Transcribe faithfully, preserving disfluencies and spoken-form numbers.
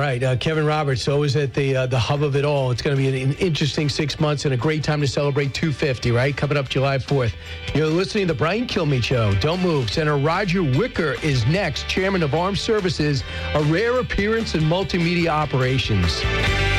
right. Uh, Kevin Roberts, always at the uh, the hub of it all. It's going to be an, an interesting six months and a great time to celebrate two fifty, right? Coming up July fourth. You're listening to the Brian Kilmeade Show. Don't move. Senator Roger Wicker is next, Chairman of Armed Services, a rare appearance in multimedia operations.